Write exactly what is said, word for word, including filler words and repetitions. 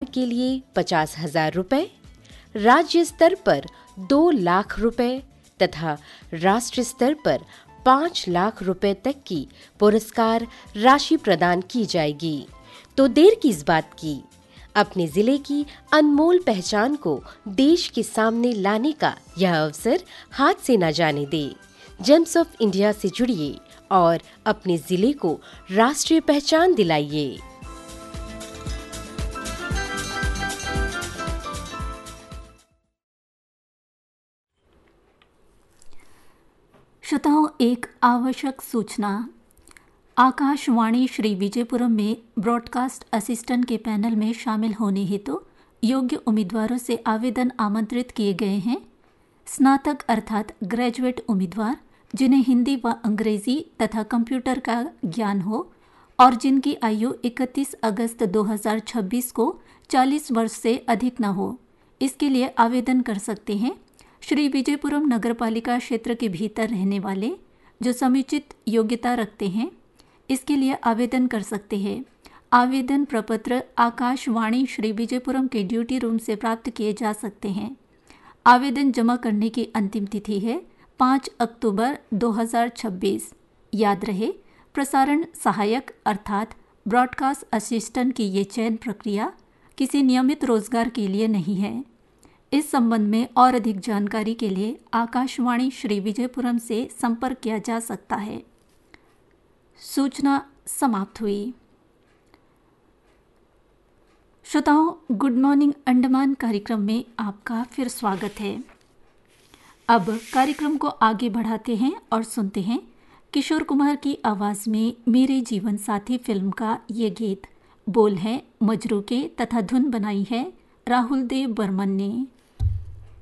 के लिए पचास हजार रुपए, राज्य स्तर पर दो लाख रुपए तथा राष्ट्रीय स्तर पर पाँच लाख रुपए तक की पुरस्कार राशि प्रदान की जाएगी। तो देर किस बात की, अपने जिले की अनमोल पहचान को देश के सामने लाने का यह अवसर हाथ से न जाने दे। जेम्स ऑफ इंडिया से जुड़िए और अपने जिले को राष्ट्रीय पहचान दिलाइए। श्रोताओं, एक आवश्यक सूचना। आकाशवाणी श्री विजयपुरम में ब्रॉडकास्ट असिस्टेंट के पैनल में शामिल होने हेतु योग्य उम्मीदवारों से आवेदन आमंत्रित किए गए हैं। स्नातक अर्थात ग्रेजुएट उम्मीदवार जिन्हें हिंदी व अंग्रेजी तथा कंप्यूटर का ज्ञान हो और जिनकी आयु इकतीस अगस्त दो हज़ार छब्बीस को चालीस वर्ष से अधिक न हो, इसके लिए आवेदन कर सकते हैं। श्री विजयपुरम नगरपालिका क्षेत्र के भीतर रहने वाले जो समुचित योग्यता रखते हैं, इसके लिए आवेदन कर सकते हैं। आवेदन प्रपत्र आकाशवाणी श्री विजयपुरम के ड्यूटी रूम से प्राप्त किए जा सकते हैं। आवेदन जमा करने की अंतिम तिथि है पाँच अक्टूबर दो हज़ार छब्बीस। याद रहे, प्रसारण सहायक अर्थात ब्रॉडकास्ट असिस्टेंट की ये चयन प्रक्रिया किसी नियमित रोजगार के लिए नहीं है। इस संबंध में और अधिक जानकारी के लिए आकाशवाणी श्री विजयपुरम से संपर्क किया जा सकता है। सूचना समाप्त हुई। श्रोताओं, गुड मॉर्निंग अंडमान कार्यक्रम में आपका फिर स्वागत है। अब कार्यक्रम को आगे बढ़ाते हैं और सुनते हैं किशोर कुमार की आवाज़ में मेरे जीवन साथी फिल्म का ये गीत। बोल है मजरू के तथा धुन बनाई है राहुल देव बर्मन ने।